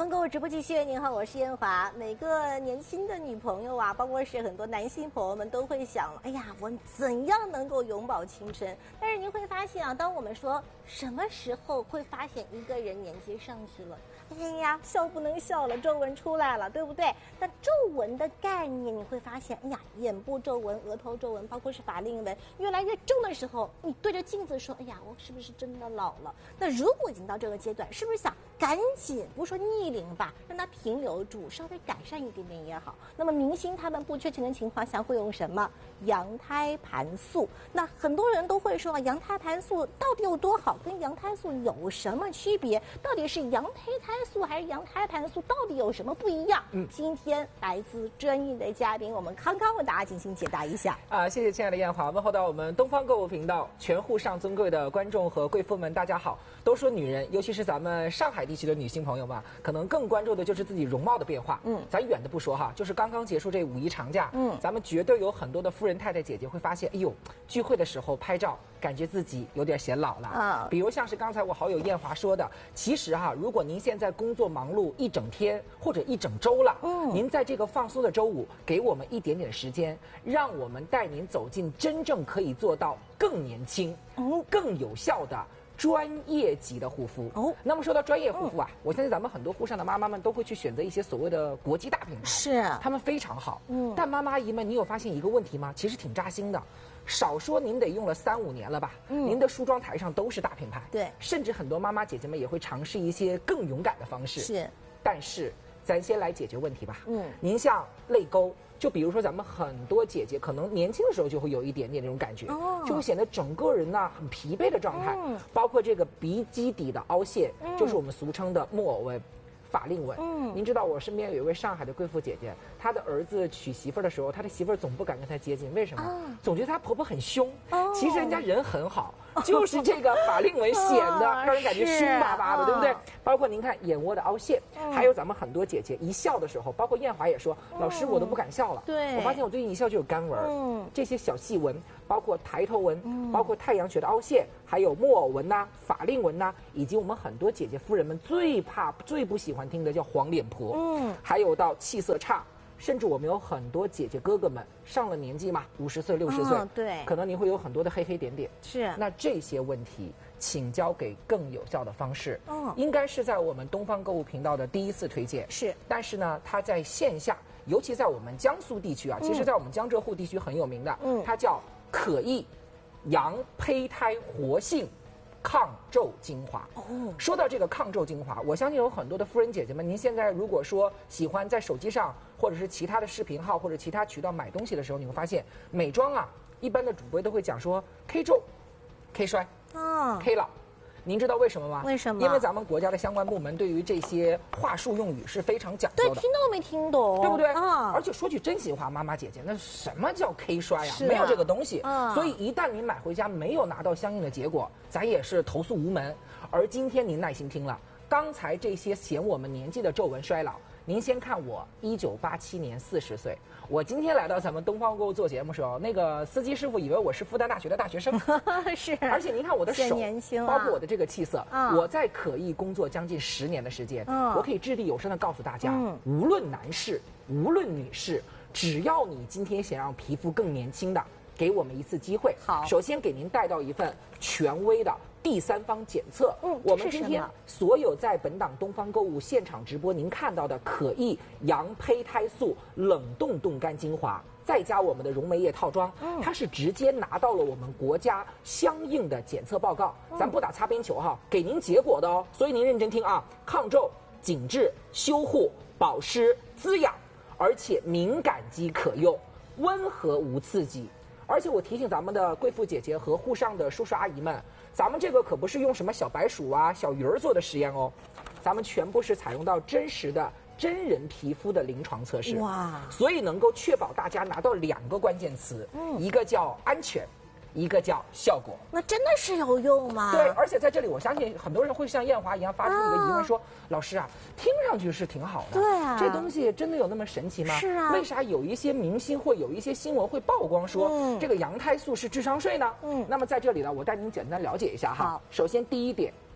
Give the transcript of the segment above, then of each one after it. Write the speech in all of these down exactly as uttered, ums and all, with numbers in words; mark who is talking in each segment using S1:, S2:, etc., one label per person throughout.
S1: 方购物直播继续，您好，我是燕华。每个年轻的女朋友啊，包括是很多男性朋友们都会想，哎呀，我怎样能够永葆青春？但是您会发现啊，当我们说什么时候会发现一个人年纪上去了？哎呀，笑不能笑了，皱纹出来了，对不对？那皱纹的概念，你会发现，哎呀，眼部皱纹、额头皱纹，包括是法令纹越来越重的时候，你对着镜子说，哎呀，我是不是真的老了？那如果已经到这个阶段，是不是想赶紧，不是说逆龄吧，让它停留住，稍微改善一点点也好？那么明星他们不缺钱的情况下会用什么？羊胎盘素。那很多人都会说，羊胎盘素到底有多好？跟羊胎素有什么区别？到底是羊胚胎素还是羊胎盘素？到底有什么不一样？嗯，今天来自专业的嘉宾，我们康康为大家进行解答一下。
S2: 啊，谢谢亲爱的燕华，问候到我们东方购物频道全户上尊贵的观众和贵妇们，大家好。都说女人，尤其是咱们上海地区的女性朋友们，可能更关注的就是自己容貌的变化。嗯，咱远的不说哈，就是刚刚结束这五一长假，嗯，咱们绝对有很多的夫人太太姐姐会发现，哎呦，聚会的时候拍照，感觉自己有点显老了啊。比如像是刚才我好友燕华说的，其实哈，如果您现在工作忙碌一整天或者一整周了，嗯，您在这个放松的周五，给我们一点点时间，让我们带您走进真正可以做到更年轻、嗯、更有效的专业级的护肤哦。那么说到专业护肤啊，嗯、我相信咱们很多沪上的妈妈们都会去选择一些所谓的国际大品牌，
S1: 是，
S2: 他们非常好。嗯，但妈妈阿姨们，你有发现一个问题吗？其实挺扎心的。少说您得用了三五年了吧？嗯，您的梳妆台上都是大品牌，
S1: 对，
S2: 甚至很多妈妈姐姐们也会尝试一些更勇敢的方式。
S1: 是，
S2: 但是咱先来解决问题吧。嗯，您像泪沟。就比如说咱们很多姐姐可能年轻的时候就会有一点点那种感觉，哦、就会显得整个人呢很疲惫的状态，嗯、包括这个鼻基底的凹陷，嗯、就是我们俗称的木偶纹。法令纹，嗯，您知道我身边有一位上海的贵妇姐姐，她的儿子娶媳妇的时候，她的媳妇总不敢跟她接近，为什么？哦、总觉得她婆婆很凶，哦、其实人家人很好，哦、就是这个法令纹显得让人感觉凶巴巴的，对不对？包括您看眼窝的凹陷，嗯、还有咱们很多姐姐一笑的时候，包括燕华也说，嗯、老师我都不敢笑了，对，我发现我最近一笑就有干纹，嗯，这些小细纹，包括抬头纹，嗯、包括太阳穴的凹陷，还有木偶纹呐、啊、法令纹呐、啊，以及我们很多姐姐夫人们最怕、最不喜欢听的叫黄脸婆，嗯，还有到气色差，甚至我们有很多姐姐哥哥们上了年纪嘛，五十岁、六十岁，哦，对，可能您会有很多的黑黑点点，
S1: 是。
S2: 那这些问题，请交给更有效的方式，哦，应该是在我们东方购物频道的第一次推荐，
S1: 是。
S2: 但是呢，它在线下，尤其在我们江苏地区啊，嗯、其实在我们江浙沪地区很有名的，嗯，它叫可益羊胚胎活性抗皱精华。哦，说到这个抗皱精华，我相信有很多的夫人姐姐们，您现在如果说喜欢在手机上或者是其他的视频号或者其他渠道买东西的时候，你会发现美妆啊，一般的主播都会讲说 K 皱、K 衰、哦、K 老。您知道为什么吗？
S1: 为什么？
S2: 因为咱们国家的相关部门对于这些话术用语是非常讲究的。
S1: 对，听都没听懂，
S2: 对不对？啊！而且说句真心话，妈妈姐姐，那什么叫 K 衰呀、啊？没有这个东西。啊、所以一旦您买回家没有拿到相应的结果，咱也是投诉无门。而今天您耐心听了，刚才这些嫌我们年纪的皱纹衰老，您先看我一九八七年四十岁。我今天来到咱们东方购物做节目的时候，那个司机师傅以为我是复旦大学的大学生，
S1: 是。
S2: 而且您看我的手，
S1: 年轻、啊，
S2: 包括我的这个气色，嗯、我在可益工作将近十年的时间，嗯、我可以掷地有声的告诉大家，嗯、无论男士，无论女士，只要你今天想让皮肤更年轻的，给我们一次机会。好，首先给您带到一份权威的第三方检测。嗯，我们今天所有在本档东方购物现场直播您看到的可益羊胚胎素冷冻冻干精华，再加我们的溶酶液套装，嗯、它是直接拿到了我们国家相应的检测报告，嗯、咱不打擦边球哈，给您结果的哦。所以您认真听啊，抗皱、紧致、修护、保湿、滋养，而且敏感肌可用，温和无刺激。而且我提醒咱们的贵妇姐姐和沪上的叔叔阿姨们，咱们这个可不是用什么小白鼠啊、小鱼儿做的实验哦，咱们全部是采用到真实的真人皮肤的临床测试。哇！所以能够确保大家拿到两个关键词，嗯，一个叫安全，一个叫效果。
S1: 那真的是有用吗？
S2: 对，而且在这里，我相信很多人会像燕华一样发出一个疑问说：“啊、老师啊，听上去是挺好的，
S1: 对啊，
S2: 这东西真的有那么神奇吗？
S1: 是啊，
S2: 为啥有一些明星或有一些新闻会曝光说、嗯、这个羊胎素是智商税呢？嗯，那么在这里呢，我带您简单了解一下哈。好，首先第一点。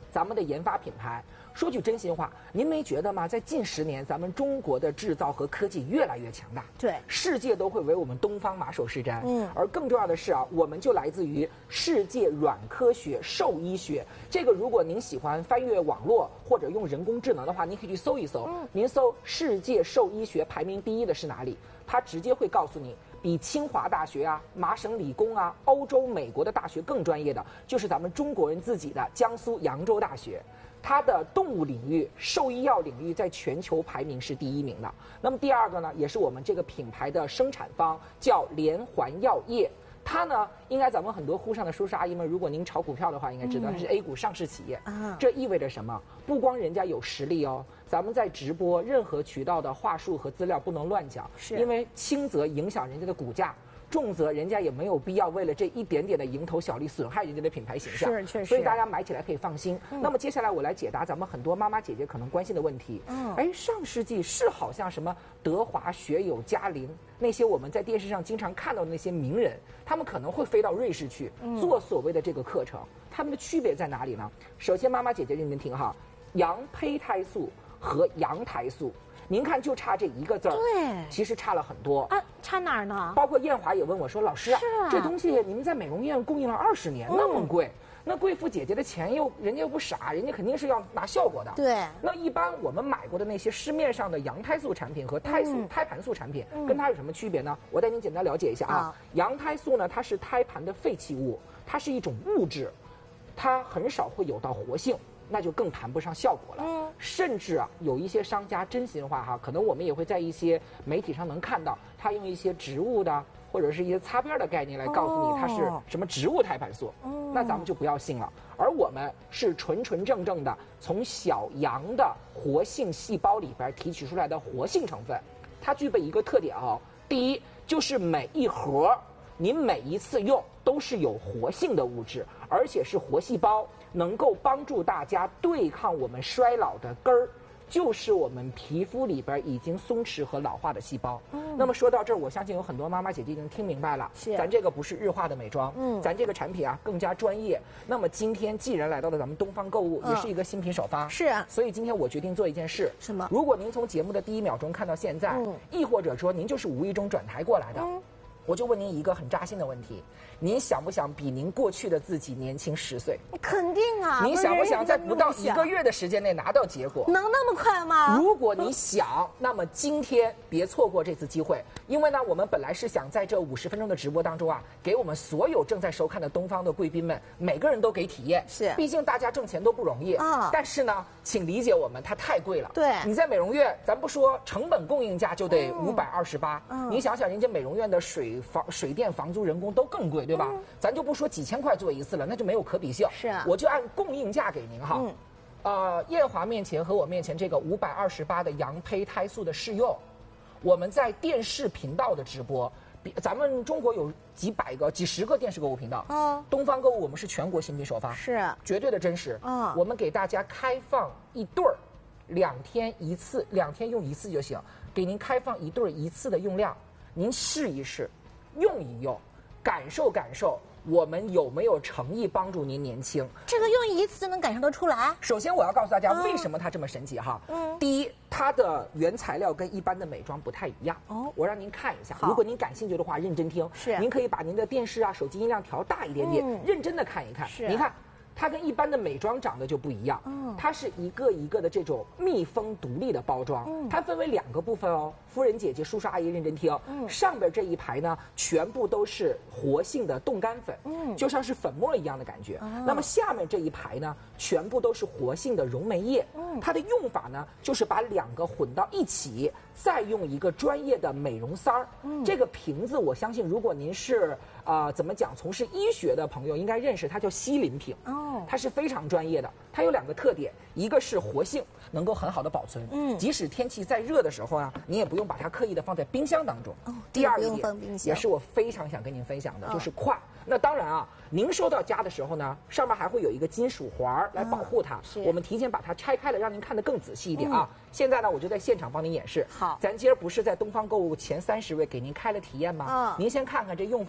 S2: 咱们的研发品牌。说句真心话，您没觉得吗？在近十年，咱们中国的制造和科技越来越强大，
S1: 对，
S2: 世界都会为我们东方马首是瞻。嗯，而更重要的是啊，我们就来自于世界软科学兽医学。这个如果您喜欢翻阅网络或者用人工智能的话，您可以去搜一搜。嗯，您搜世界兽医学排名第一的是哪里？它直接会告诉你。比清华大学啊、麻省理工啊、欧洲、美国的大学更专业的，就是咱们中国人自己的江苏扬州大学。它的动物领域、兽医药领域在全球排名是第一名的。那么第二个呢，也是我们这个品牌的生产方，叫连环药业。它呢，应该咱们很多沪上的叔叔阿姨们，如果您炒股票的话，应该知道它是 A 股上市企业。嗯，这意味着什么？不光人家有实力哦，咱们在直播任何渠道的话术和资料不能乱讲，是因为轻则影响人家的股价。重则人家也没有必要为了这一点点的蝇头小利损害人家的品牌形象，
S1: 是确实，
S2: 所以大家买起来可以放心。嗯、那么接下来我来解答咱们很多妈妈姐姐可能关心的问题。嗯，哎，上世纪是好像什么德华、学友、嘉陵那些我们在电视上经常看到的那些名人，他们可能会飞到瑞士去做所谓的这个课程，他们的区别在哪里呢？首先，妈妈姐姐认真听哈，羊胚胎素和羊胎素。您看，就差这一个字儿，
S1: 对，
S2: 其实差了很多
S1: 啊，差哪儿呢？
S2: 包括艳华也问我说：“老师啊，啊这东西你们在美容院供应了二十年，嗯、那么贵，那贵妇姐姐的钱又人家又不傻，人家肯定是要拿效果的。
S1: 对，
S2: 那一般我们买过的那些市面上的羊胎素产品和胎素、嗯、胎盘素产品，嗯、跟它有什么区别呢？我带您简单了解一下啊。啊羊胎素呢，它是胎盘的废弃物，它是一种物质，它很少会有到活性。”那就更谈不上效果了。嗯，甚至啊，有一些商家真心话哈，可能我们也会在一些媒体上能看到，他用一些植物的或者是一些擦边的概念来告诉你它是什么植物胎盘素。哦，那咱们就不要信了。而我们是纯纯正正的从小羊的活性细胞里边提取出来的活性成分，它具备一个特点哦，第一就是每一盒您每一次用都是有活性的物质，而且是活细胞。能够帮助大家对抗我们衰老的根儿，就是我们皮肤里边已经松弛和老化的细胞。嗯，那么说到这儿，我相信有很多妈妈姐姐已经听明白了，是咱这个不是日化的美妆，嗯，咱这个产品啊更加专业。那么今天既然来到了咱们东方购物，嗯、也是一个新品首发，
S1: 是啊，
S2: 所以今天我决定做一件事，
S1: 什么？
S2: 如果您从节目的第一秒钟看到现在，嗯，亦或者说您就是无意中转台过来的。嗯，我就问您一个很扎心的问题：您想不想比您过去的自己年轻十岁？
S1: 肯定啊！
S2: 您想不想在不到一个月的时间内拿到结果？
S1: 能那么快吗？
S2: 如果你想，那么今天别错过这次机会，因为呢，我们本来是想在这五十分钟的直播当中啊，给我们所有正在收看的东方的贵宾们，每个人都给体验。
S1: 是，
S2: 毕竟大家挣钱都不容易啊。但是呢，请理解我们，它太贵了。
S1: 对，
S2: 你在美容院，咱不说成本供应价就得五百二十八，你想想，人家美容院的水房。水电、房租、人工都更贵，对吧？嗯、咱就不说几千块做一次了，那就没有可比性。
S1: 是啊，
S2: 我就按供应价给您哈。嗯、呃，艳华面前和我面前这个五百二十八的羊胚胎素的试用，我们在电视频道的直播，比咱们中国有几百个、几十个电视购物频道。嗯，东方购物我们是全国新品首发，
S1: 是
S2: 绝对的真实。嗯，我们给大家开放一对儿，两天一次，两天用一次就行，给您开放一对儿一次的用量，您试一试。用一用，感受感受，我们有没有诚意帮助您年轻？
S1: 这个用一次能感受得出来。
S2: 首先，我要告诉大家为什么它这么神奇哈。嗯。第一，它的原材料跟一般的美妆不太一样。哦。我让您看一下，如果您感兴趣的话，认真听。
S1: 是。
S2: 您可以把您的电视啊、手机音量调大一点点，嗯、认真的看一看。
S1: 是。
S2: 您看。它跟一般的美妆长得就不一样，嗯，它是一个一个的这种密封独立的包装，嗯，它分为两个部分哦。夫人姐姐、叔叔阿姨认真听，嗯，上边这一排呢，全部都是活性的冻干粉，嗯，就像是粉末一样的感觉。哦、那么下面这一排呢，全部都是活性的溶酶液，嗯，它的用法呢，就是把两个混到一起，再用一个专业的美容塞儿，嗯，这个瓶子我相信，如果您是啊、呃、怎么讲从事医学的朋友应该认识，它叫西林瓶。哦，它是非常专业的，它有两个特点，一个是活性，能够很好的保存，嗯，即使天气再热的时候啊，你也不用把它刻意的放在冰箱当中。哦，第二一点也是我非常想跟您分享的，就是快。那当然啊，您收到家的时候呢，上面还会有一个金属环来保护它。是，我们提前把它拆开了，让您看得更仔细一点啊。现在呢，我就在现场帮您演示。
S1: 好，
S2: 咱今儿不是在东方购物前三十位给您开了体验吗？嗯，您先看看这用法，您会不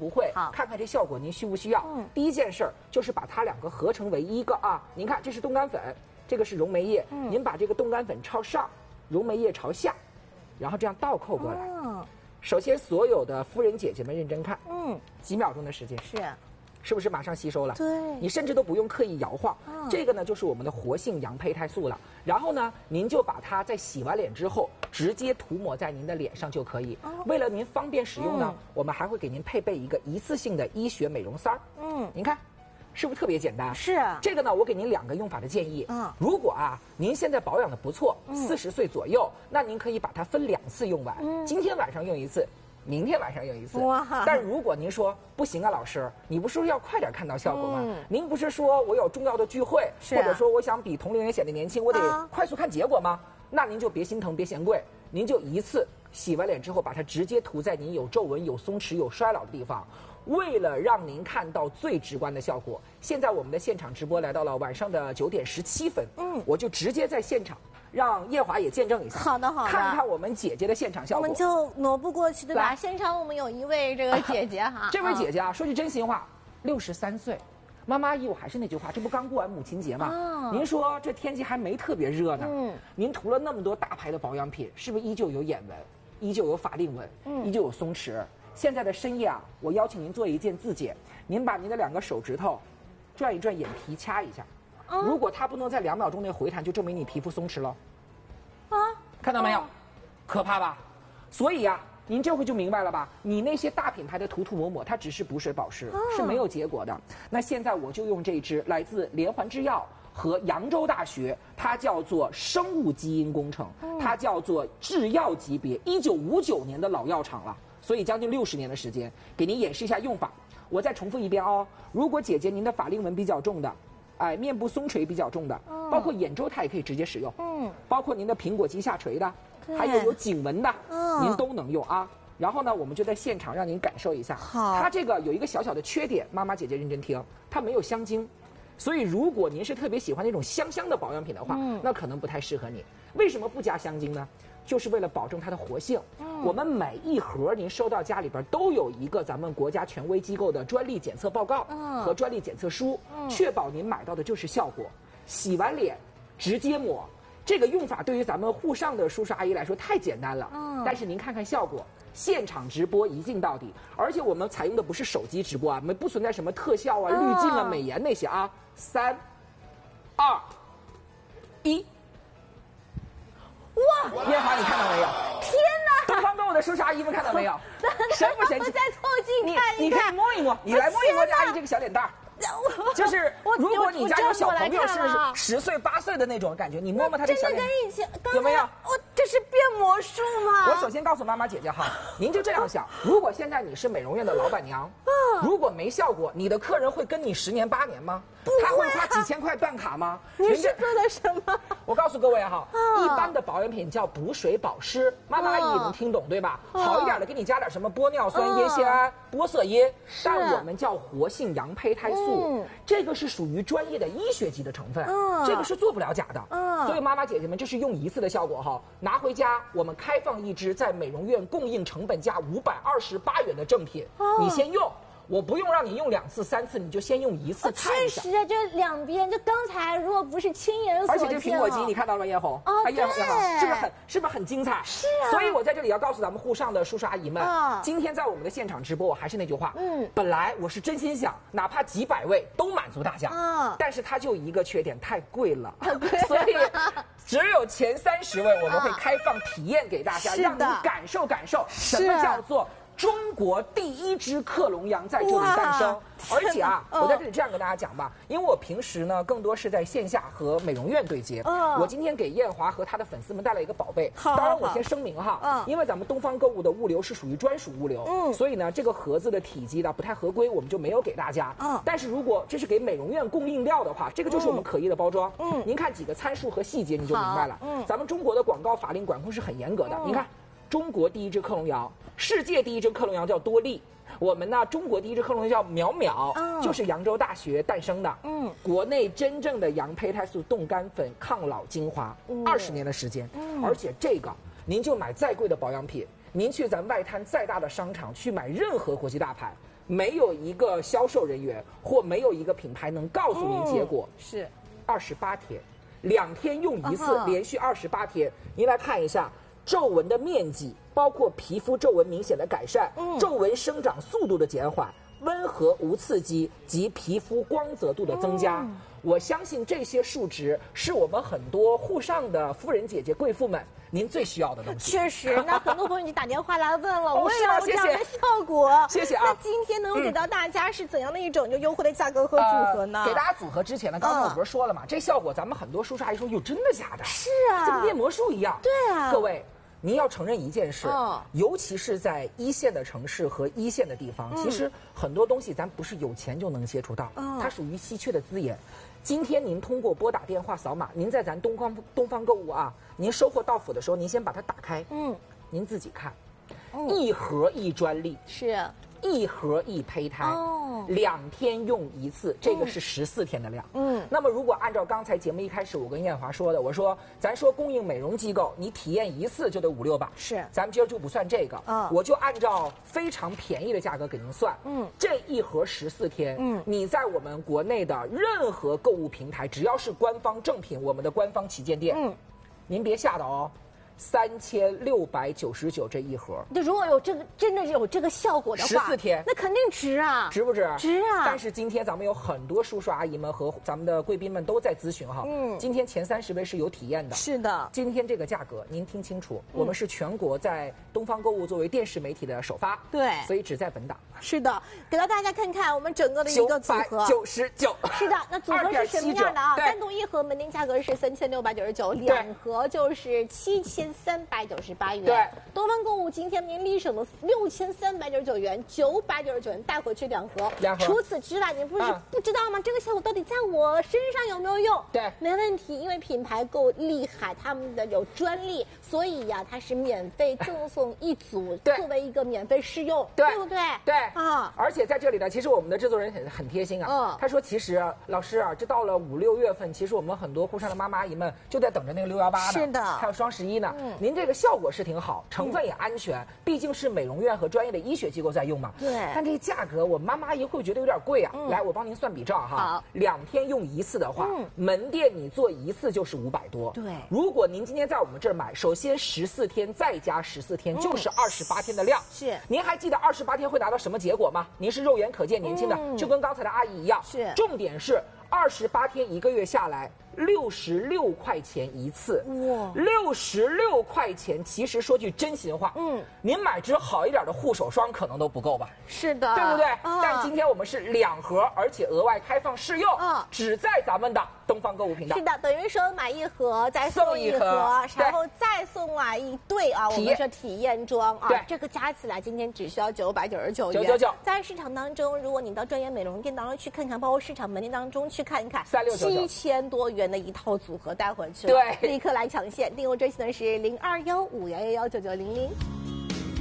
S2: 不会，看看这效果您需不需要。嗯，第一件事儿就是把它两个合成为一个啊。您看，这是冻干粉，这个是溶酶液。嗯，您把这个冻干粉朝上，溶酶液朝下，然后这样倒扣过来。嗯，首先所有的夫人姐姐们认真看。嗯，几秒钟的时间。
S1: 是。
S2: 是不是马上吸收了？
S1: 对，
S2: 你甚至都不用刻意摇晃。嗯、这个呢，就是我们的活性羊胚胎素了。然后呢，您就把它在洗完脸之后，直接涂抹在您的脸上就可以。哦、为了您方便使用呢，嗯、我们还会给您配备一个一次性的医学美容塞儿。嗯，您看，是不是特别简单？
S1: 是。
S2: 这个呢，我给您两个用法的建议。嗯，如果啊，您现在保养的不错，四十岁左右，那您可以把它分两次用完。嗯，今天晚上用一次。明天晚上用一次，哇！但如果您说不行啊，老师，你不是说要快点看到效果吗？嗯、您不是说我有重要的聚会，啊、或者说我想比同龄人显得年轻，我得快速看结果吗？啊、那您就别心疼，别嫌贵，您就一次洗完脸之后，把它直接涂在您有皱纹、有松弛、有衰老的地方。为了让您看到最直观的效果，现在我们的现场直播来到了晚上的九点十七分，嗯，我就直接在现场。让叶华也见证一下，
S1: 好的好的，
S2: 看看我们姐姐的现场效果。
S1: 我们就挪不过去，对吧？现场我们有一位这个姐姐哈，
S2: 这位姐姐啊，说句真心话，六十三岁，妈妈阿姨，我还是那句话，这不刚过完母亲节吗？哦、您说这天气还没特别热呢，嗯，您涂了那么多大牌的保养品，是不是依旧有眼纹，依旧有法令纹，嗯，依旧有松弛？现在的深夜啊，我邀请您做一件自检，您把您的两个手指头转一转眼皮，掐一下。如果它不能在两秒钟内回弹，就证明你皮肤松弛了。啊，看到没有？可怕吧？所以啊，您这回就明白了吧？你那些大品牌的涂涂抹抹，它只是补水保湿，是没有结果的。那现在我就用这支来自连环制药和扬州大学，它叫做生物基因工程，它叫做制药级别，一九五九年的老药厂了，所以将近六十年的时间，给您演示一下用法。我再重复一遍哦，如果姐姐您的法令纹比较重的。哎，面部松垂比较重的，嗯、包括眼周它也可以直接使用，嗯，包括您的苹果肌下垂的，还有有颈纹的，嗯，您都能用啊。然后呢，我们就在现场让您感受一下，好，它这个有一个小小的缺点，妈妈姐姐认真听，它没有香精，所以如果您是特别喜欢那种香香的保养品的话，嗯、那可能不太适合你。为什么不加香精呢？就是为了保证它的活性。嗯、我们每一盒您收到家里边都有一个咱们国家权威机构的专利检测报告和专利检测书，嗯、确保您买到的就是效果。洗完脸直接抹，这个用法对于咱们沪上的叔叔阿姨来说太简单了。嗯、但是您看看效果，现场直播一镜到底，而且我们采用的不是手机直播啊，没不存在什么特效啊、滤镜啊、美颜那些啊。三、二、一。哇！叶华，你看到没有？
S1: 天哪！
S2: 东方购物的叔叔阿姨们看到没有？神不神奇？
S1: 再凑近看
S2: 一看，你可以摸一摸，你来摸一摸阿姨这个小脸蛋儿。就是如果你家有小朋友是十岁八岁的那种感觉，你摸摸他的小脸，
S1: 真的跟以前
S2: 有没有？
S1: 我这是变魔术吗？
S2: 我首先告诉妈妈姐姐哈，您就这样想：如果现在你是美容院的老板娘，如果没效果，你的客人会跟你十年八年吗？他会花几千块办卡吗？
S1: 你是做的什么？
S2: 我告诉各位哈，一般的保养品叫补水保湿，妈妈阿姨也能听懂对吧？好一点的给你加点什么玻尿酸、烟酰胺、玻色因，但我们叫活性羊胚胎素，这个是属于专业的医学级的成分，这个是做不了假的。所以妈妈姐姐们，这是用一次的效果哈，拿回家我们开放一支在美容院供应成本价五百二十八元的正品，你先用。我不用让你用两次三次，你就先用一次看一下。
S1: 确实啊，这两边就刚才如果不是亲眼所见，
S2: 而且这苹果肌你看到了吗？叶红
S1: 哦，对，
S2: 叶红，是不是很是不是很精彩？
S1: 是啊。
S2: 所以我在这里要告诉咱们沪上的叔叔阿姨们，啊、今天在我们的现场直播，我还是那句话，嗯，本来我是真心想，哪怕几百位都满足大家，啊，但是它就一个缺点，太贵了，
S1: 太贵，
S2: 所以只有前三十位我们会开放体验给大家，让你感受感受什么叫做。中国第一只克隆羊在这里诞生，而且啊，哦、我在这里这样跟大家讲吧，因为我平时呢更多是在线下和美容院对接。哦、我今天给艳华和她的粉丝们带来一个宝贝。当然我先声明哈，哦、因为咱们东方购物的物流是属于专属物流，嗯、所以呢这个盒子的体积呢不太合规，我们就没有给大家。嗯、但是如果这是给美容院供应料的话，这个就是我们可疑的包装。嗯，您看几个参数和细节你就明白了。嗯，咱们中国的广告法令管控是很严格的。嗯、你看。中国第一只克隆羊，世界第一只克隆羊叫多利。我们呢，中国第一只克隆羊叫淼淼，嗯、就是扬州大学诞生的。嗯，国内真正的羊胚胎素冻干粉抗老精华，二十、嗯、年的时间。嗯，而且这个您就买再贵的保养品，您去咱外滩再大的商场去买任何国际大牌， 没有一个销售人员或没有一个品牌能告诉您结果。
S1: 嗯、是
S2: 二十八天，两天用一次，连续二十八天。您来看一下皱纹的面积，包括皮肤皱纹明显的改善，嗯、皱纹生长速度的减缓。温和无刺激及皮肤光泽度的增加，嗯、我相信这些数值是我们很多沪上的夫人姐姐、贵妇们您最需要的东西。
S1: 确实，那很多朋友已经打电话来问了，
S2: 哦、
S1: 我也要这样的效果。
S2: 谢谢啊。
S1: 那今天能够给到大家是怎样的一种就优惠的价格和组合呢？
S2: 呃、给大家组合之前呢，刚才我不是说了嘛，嗯、这效果咱们很多叔叔阿姨说，哟，真的假的？
S1: 是啊，
S2: 这跟变魔术一样。
S1: 对啊，
S2: 各位。您要承认一件事，哦、尤其是在一线的城市和一线的地方，嗯、其实很多东西咱不是有钱就能接触到，哦、它属于稀缺的资源。今天您通过拨打电话扫码，您在咱东方东方购物啊，您收货到府的时候，您先把它打开，嗯，您自己看，嗯、一盒一专利
S1: 是。
S2: 一盒一胚胎，哦，两天用一次，这个是十四天的量。嗯，那么如果按照刚才节目一开始我跟艳华说的，我说咱说供应美容机构，你体验一次就得五六百，
S1: 是，
S2: 咱们今儿就不算这个，嗯，我就按照非常便宜的价格给您算，嗯，这一盒十四天，嗯，你在我们国内的任何购物平台，只要是官方正品，我们的官方旗舰店，嗯，您别吓到哦。三千六百九十九这一盒，
S1: 那如果有这个真的有这个效果的话，
S2: 十四天，
S1: 那肯定值啊，
S2: 值不值？
S1: 值啊！
S2: 但是今天咱们有很多叔叔阿姨们和咱们的贵宾们都在咨询哈，嗯，今天前三十位是有体验的，
S1: 是的。
S2: 今天这个价格您听清楚，嗯、我们是全国在东方购物作为电视媒体的首发，
S1: 对，
S2: 所以只在本档。
S1: 是的，给到大家看看我们整个的一个组合，
S2: 九十九。
S1: 是的，那组合是什么样的啊？单独一盒门店价格是三千六百九十九，两盒就是七千三百九十。十八元，
S2: 对，
S1: 东方购物今天您立省了六千三百九十九元，九百九十九元带回去两盒。
S2: 两盒。
S1: 除此之外，您不是不知道吗？嗯、这个效果到底在我身上有没有用？
S2: 对，
S1: 没问题，因为品牌够厉害，他们的有专利，所以呀、啊，它是免费赠送一组，作为一个免费试用，
S2: 对，
S1: 对不对？
S2: 对啊。而且在这里呢，其实我们的制作人很很贴心啊，嗯，他说其实老师啊，这到了五六月份，其实我们很多沪上的妈妈阿姨们就在等着那个六幺八呢，
S1: 是的，
S2: 还有双十一呢。嗯，您这个效果。果是挺好，成分也安全，嗯、毕竟是美容院和专业的医学机构在用嘛。
S1: 对。
S2: 但这个价格，我妈妈阿姨会觉得有点贵啊。嗯、来，我帮您算笔账哈。
S1: 好。
S2: 两天用一次的话，嗯、门店你做一次就是五百多。
S1: 对。
S2: 如果您今天在我们这儿买，首先十四天再加十四天，就是二十八天的量。
S1: 是。
S2: 您还记得二十八天会达到什么结果吗？您是肉眼可见年轻的，嗯、就跟刚才的阿姨一样。
S1: 是。
S2: 重点是二十八天一个月下来。六十六块钱一次，哇！六十六块钱，其实说句真心话，嗯，您买支好一点的护手霜可能都不够吧？
S1: 是的，
S2: 对不对？啊、但今天我们是两盒，而且额外开放试用，啊，只在咱们的东方购物频道。
S1: 是的，等于说买一盒再送一盒，然后再送啊一对啊，我们说体验装啊，
S2: 对，
S1: 这个加起来今天只需要九百九十九
S2: 元。九九九，
S1: 在市场当中，如果你到专业美容店当中去看看，包括市场门店当中去看一看，
S2: 三六九九，
S1: 七千多元的一套组合带回去，
S2: 对，
S1: 立刻来抢现。订购专线呢是零二幺五幺幺幺九九零零。